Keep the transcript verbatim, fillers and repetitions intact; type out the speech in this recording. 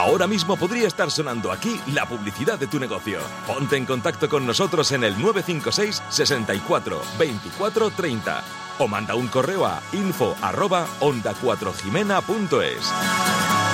Ahora mismo podría estar sonando aquí la publicidad de tu negocio. Ponte en contacto con nosotros en el nueve cinco seis, sesenta y cuatro, veinticuatro, treinta o manda un correo a info arroba onda cuatro jimena punto es.